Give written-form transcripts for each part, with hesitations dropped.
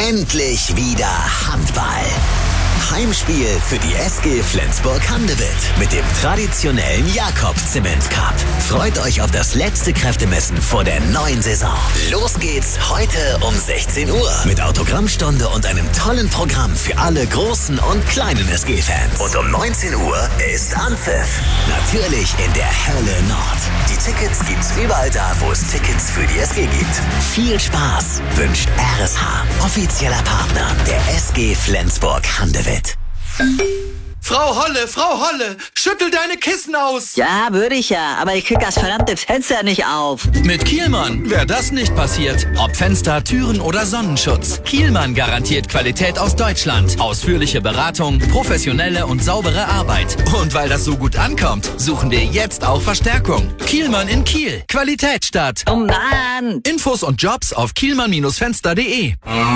Endlich wieder Handball. Heimspiel für die SG Flensburg-Handewitt mit dem traditionellen Jakob-Zement-Cup. Freut euch auf das letzte Kräftemessen vor der neuen Saison. Los geht's heute um 16 Uhr mit Autogrammstunde und einem tollen Programm für alle großen und kleinen SG-Fans. Und um 19 Uhr ist Anpfiff. Natürlich in der Hölle Nord. Die Tickets gibt's überall da, wo es Tickets für die SG gibt. Viel Spaß wünscht RSH, offizieller Partner der SG Flensburg-Handewitt. Frau Holle, schüttel deine Kissen aus! Ja, würde ich ja, aber ich krieg das verdammte Fenster nicht auf. Mit Kielmann wäre das nicht passiert. Ob Fenster, Türen oder Sonnenschutz. Kielmann garantiert Qualität aus Deutschland. Ausführliche Beratung, professionelle und saubere Arbeit. Und weil das so gut ankommt, suchen wir jetzt auch Verstärkung. Kielmann in Kiel. Qualität statt. Oh Mann! Infos und Jobs auf kielmann-fenster.de.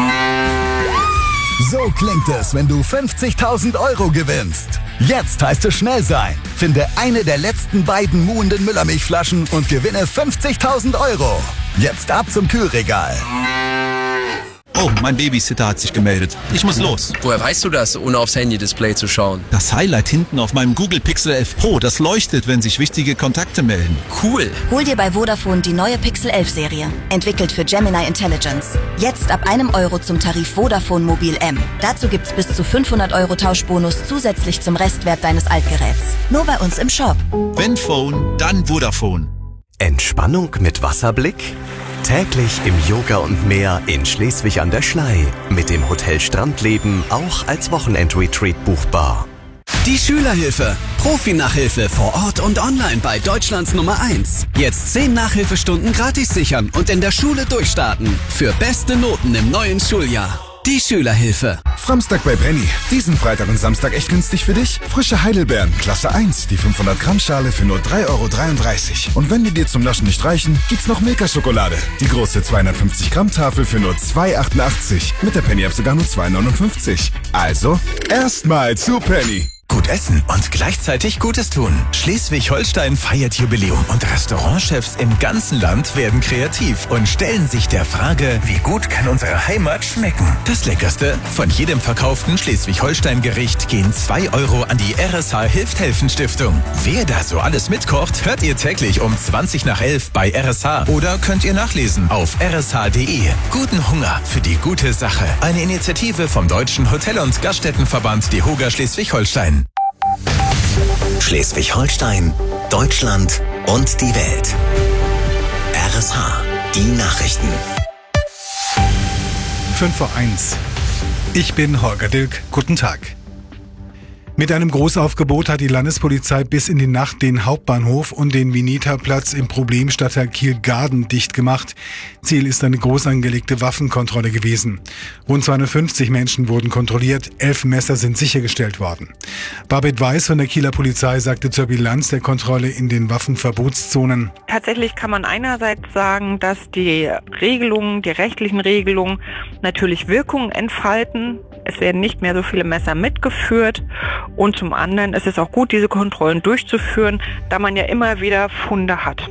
So klingt es, wenn du 50.000 € gewinnst. Jetzt heißt es schnell sein. Finde eine der letzten beiden muhenden Müllermilchflaschen und gewinne 50.000 €. Jetzt ab zum Kühlregal. Oh, mein Babysitter hat sich gemeldet. Ich muss los. Woher weißt du das, ohne aufs Handy-Display zu schauen? Das Highlight hinten auf meinem Google Pixel 11 Pro, das leuchtet, wenn sich wichtige Kontakte melden. Cool. Hol dir bei Vodafone die neue Pixel 11 Serie. Entwickelt für Gemini Intelligence. Jetzt ab €1 zum Tarif Vodafone Mobil M. Dazu gibt's bis zu 500 € Tauschbonus zusätzlich zum Restwert deines Altgeräts. Nur bei uns im Shop. Wenn Phone, dann Vodafone. Entspannung mit Wasserblick? Täglich im Yoga und Meer in Schleswig an der Schlei. Mit dem Hotel Strandleben auch als Wochenendretreat buchbar. Die Schülerhilfe. Profi-Nachhilfe vor Ort und online bei Deutschlands Nummer 1. Jetzt 10 Nachhilfestunden gratis sichern und in der Schule durchstarten. Für beste Noten im neuen Schuljahr. Die Schülerhilfe. Samstag bei Penny. Diesen Freitag und Samstag echt günstig für dich? Frische Heidelbeeren, Klasse 1, die 500 Gramm Schale für nur 3,33 €. Und wenn die dir zum Naschen nicht reichen, gibt's noch Milka-Schokolade. Die große 250 Gramm Tafel für nur 2,88 €. Mit der Penny-App sogar nur 2,59 €. Also, erstmal zu Penny. Gut essen und gleichzeitig Gutes tun. Schleswig-Holstein feiert Jubiläum und Restaurantchefs im ganzen Land werden kreativ und stellen sich der Frage, wie gut kann unsere Heimat schmecken? Das Leckerste, von jedem verkauften Schleswig-Holstein-Gericht gehen 2 € an die RSH Hilft-Helfen-Stiftung. Wer da so alles mitkocht, hört ihr täglich um 20 nach 11 bei RSH oder könnt ihr nachlesen auf rsh.de. Guten Hunger für die gute Sache. Eine Initiative vom Deutschen Hotel- und Gaststättenverband DEHOGA Schleswig-Holstein. Schleswig-Holstein, Deutschland und die Welt. RSH, die Nachrichten. 5:01. Ich bin Holger Dilk. Guten Tag. Mit einem Großaufgebot hat die Landespolizei bis in die Nacht den Hauptbahnhof und den Vinita-Platz im Problemstadtteil Kiel-Garden dicht gemacht. Ziel ist eine groß angelegte Waffenkontrolle gewesen. Rund 250 Menschen wurden kontrolliert, 11 Messer sind sichergestellt worden. Babette Weiß von der Kieler Polizei sagte zur Bilanz der Kontrolle in den Waffenverbotszonen: Tatsächlich kann man einerseits sagen, dass die Regelungen, die rechtlichen Regelungen natürlich Wirkung entfalten. Es werden nicht mehr so viele Messer mitgeführt und zum anderen ist es auch gut, diese Kontrollen durchzuführen, da man ja immer wieder Funde hat.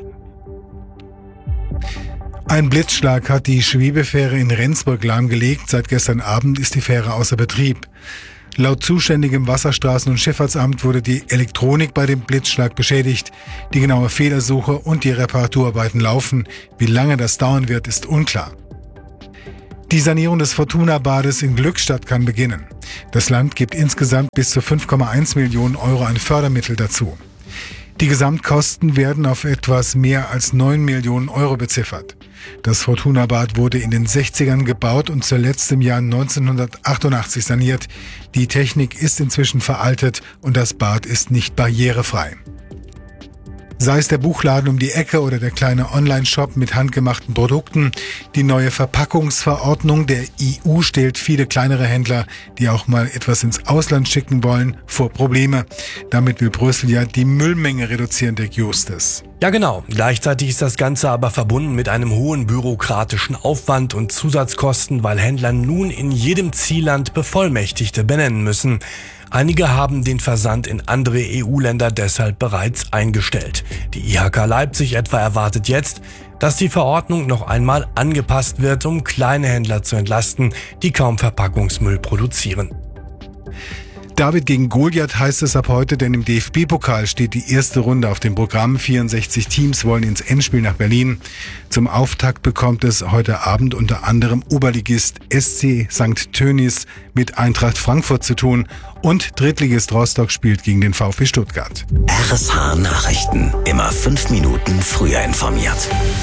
Ein Blitzschlag hat die Schwebefähre in Rendsburg lahmgelegt. Seit gestern Abend ist die Fähre außer Betrieb. Laut zuständigem Wasserstraßen- und Schifffahrtsamt wurde die Elektronik bei dem Blitzschlag beschädigt. Die genaue Fehlersuche und die Reparaturarbeiten laufen. Wie lange das dauern wird, ist unklar. Die Sanierung des Fortuna-Bades in Glückstadt kann beginnen. Das Land gibt insgesamt bis zu 5,1 Millionen € an Fördermittel dazu. Die Gesamtkosten werden auf etwas mehr als 9 Millionen € beziffert. Das Fortuna-Bad wurde in den 60ern gebaut und zuletzt im Jahr 1988 saniert. Die Technik ist inzwischen veraltet und das Bad ist nicht barrierefrei. Sei es der Buchladen um die Ecke oder der kleine Online-Shop mit handgemachten Produkten, die neue Verpackungsverordnung der EU stellt viele kleinere Händler, die auch mal etwas ins Ausland schicken wollen, vor Probleme. Damit will Brüssel ja die Müllmenge reduzieren, der Justus. Ja genau, gleichzeitig ist das Ganze aber verbunden mit einem hohen bürokratischen Aufwand und Zusatzkosten, weil Händler nun in jedem Zielland Bevollmächtigte benennen müssen. Einige haben den Versand in andere EU-Länder deshalb bereits eingestellt. Die IHK Leipzig etwa erwartet jetzt, dass die Verordnung noch einmal angepasst wird, um kleine Händler zu entlasten, die kaum Verpackungsmüll produzieren. David gegen Goliath heißt es ab heute, denn im DFB-Pokal steht die erste Runde auf dem Programm. 64 Teams wollen ins Endspiel nach Berlin. Zum Auftakt bekommt es heute Abend unter anderem Oberligist SC St. Tönnies mit Eintracht Frankfurt zu tun und Drittligist Rostock spielt gegen den VfB Stuttgart. RSH Nachrichten. Immer 5 Minuten früher informiert.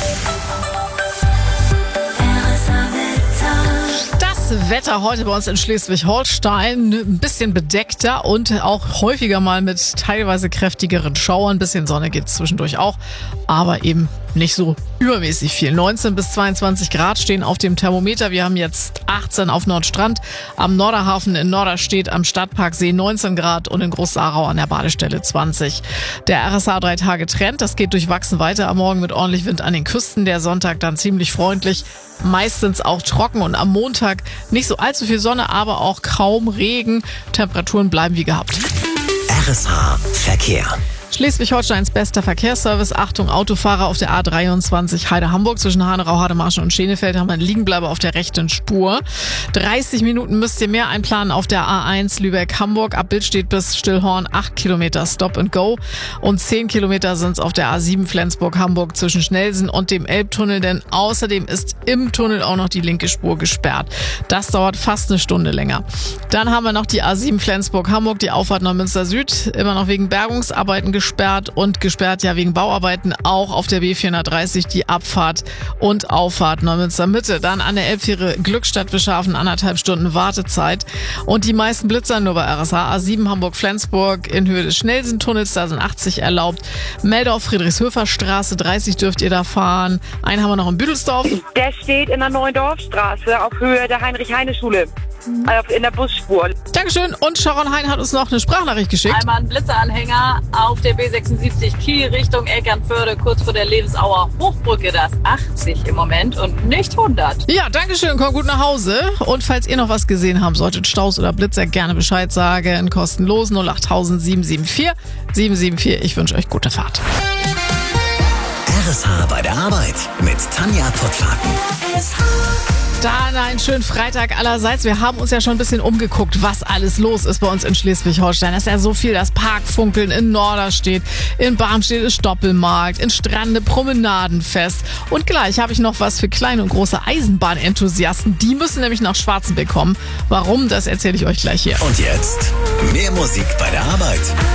Das Wetter heute bei uns in Schleswig-Holstein ein bisschen bedeckter und auch häufiger mal mit teilweise kräftigeren Schauern. Ein bisschen Sonne geht zwischendurch auch, aber eben nicht so übermäßig viel. 19 bis 22 Grad stehen auf dem Thermometer. Wir haben jetzt 18 auf Nordstrand, am Norderhafen in Norderstedt, am Stadtparksee 19 Grad und in Groß-Sarau an der Badestelle 20. Der RSH 3-Tage-Trend, das geht durchwachsen weiter am Morgen mit ordentlich Wind an den Küsten. Der Sonntag dann ziemlich freundlich, meistens auch trocken und am Montag nicht so allzu viel Sonne, aber auch kaum Regen. Temperaturen bleiben wie gehabt. RSH Verkehr. Schleswig-Holsteins bester Verkehrsservice. Achtung, Autofahrer auf der A23 Heide-Hamburg zwischen Hanerau, Hademarschen und Schenefeld haben einen Liegenbleiber auf der rechten Spur. 30 Minuten müsst ihr mehr einplanen auf der A1 Lübeck-Hamburg. Ab Billstedt bis Stillhorn 8 Kilometer Stop and Go und 10 Kilometer sind es auf der A7 Flensburg-Hamburg zwischen Schnellsen und dem Elbtunnel, denn außerdem ist im Tunnel auch noch die linke Spur gesperrt. Das dauert fast eine Stunde länger. Dann haben wir noch die A7 Flensburg-Hamburg, die Auffahrt Neumünster Süd, immer noch wegen Bergungsarbeiten gesperrt ja wegen Bauarbeiten auch auf der B430 die Abfahrt und Auffahrt Neumünster Mitte. Dann an der Elbfähre Glückstadt Bischhafen 1,5 Stunden Wartezeit und die meisten Blitzer nur bei RSH. A7 Hamburg-Flensburg in Höhe des Schnellsentunnels, da sind 80 erlaubt. Meldorf Friedrichshöfer Straße 30 dürft ihr da fahren. Einen haben wir noch in Büdelsdorf. Der steht in der Neuendorfstraße auf Höhe der Heinrich-Heine-Schule. In der Busspur. Dankeschön. Und Sharon Hein hat uns noch eine Sprachnachricht geschickt. Einmal ein Blitzeranhänger auf der B76 Kiel Richtung Eckernförde, kurz vor der Lebensauer Hochbrücke. Das 80 im Moment und nicht 100. Ja, Dankeschön. Kommt gut nach Hause. Und falls ihr noch was gesehen haben solltet, Staus oder Blitzer, gerne Bescheid sagen. Kostenlos 08000 774 774. Ich wünsche euch gute Fahrt. RSH bei der Arbeit mit Tanja Pottlaken. Dann einen schönen Freitag allerseits. Wir haben uns ja schon ein bisschen umgeguckt, was alles los ist bei uns in Schleswig-Holstein. Das ist ja so viel, das Parkfunkeln in Norderstedt, in Barmstedt ist Stoppelmarkt, in Strande Promenadenfest. Und gleich habe ich noch was für kleine und große Eisenbahnenthusiasten. Die müssen nämlich nach Schwarzenbeck kommen. Warum, das erzähle ich euch gleich hier. Und jetzt mehr Musik bei der Arbeit.